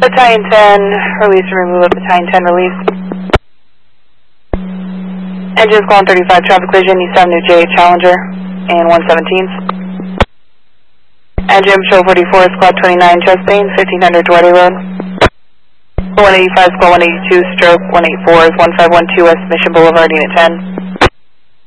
Battalion 10, release and remove of Battalion 10, release. Engines going 35, traffic collision, East Avenue J Challenger, and 117th. Engine Patrol 44, Squad 29, Chastain, 1500 Duarte Road. 185, Squad 182, stroke 184 is 1512 West Mission Boulevard, Unit 10.